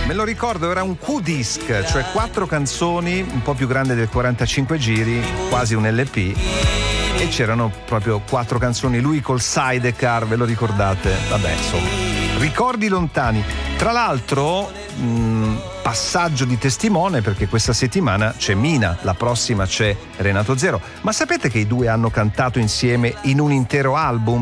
Me lo ricordo, era un Q-disc, cioè 4 canzoni, un po' più grande del 45 giri, quasi un LP, e c'erano proprio 4 canzoni, lui col sidecar, ve lo ricordate? Vabbè, insomma, ricordi lontani. Tra l'altro, passaggio di testimone, perché questa settimana c'è Mina, la prossima c'è Renato Zero. Ma sapete che i due hanno cantato insieme in un intero album?